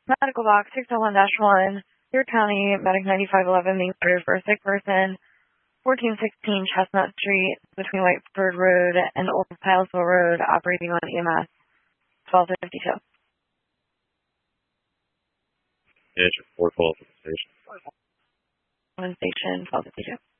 Medical box 601-1, Deer County, Medic 9511 being ordered for a sick person, 1416 Chestnut Street between Whiteford Road and Old Pilesville Road, operating on EMS 1252. Answer 412 to the station. Station 1252.